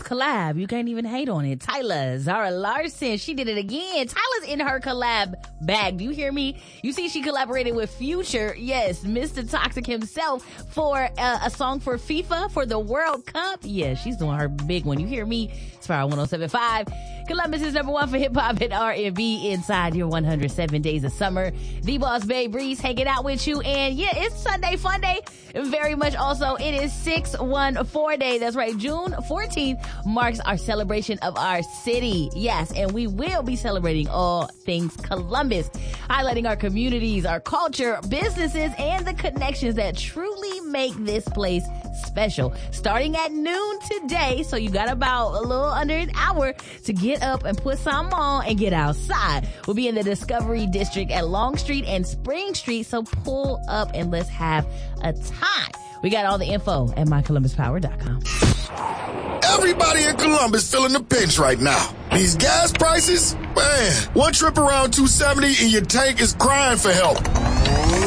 collab. You can't even hate on it. Tyla, Zara Larson, she did it again. Tyla's in her collab bag. Do you hear me? You see she collaborated with Future. Yes, Mr. Toxic himself for a song for FIFA for the World Cup. Yeah, she's doing her big one. You hear me? Spiral 107.5. Columbus is number one for hip hop and R&B inside your 107 days of summer. The Boss Babe Breeze hanging out with you. And yeah, it's Sunday Fun Day. Very much also, it is 614 Day. That's right. June 14th marks our celebration of our city. Yes, and we will be celebrating all things Columbus, highlighting our communities, our culture, businesses, and the connections that truly make this place special. Starting at noon today, so you got about a little under an hour to get up and put something on and get outside. We'll be in the Discovery District at Long Street and Spring Street, so pull up and let's have a time. We got all the info at mycolumbuspower.com. Everybody in Columbus feeling the pinch right now. These gas prices, man, one trip around 270 and your tank is crying for help.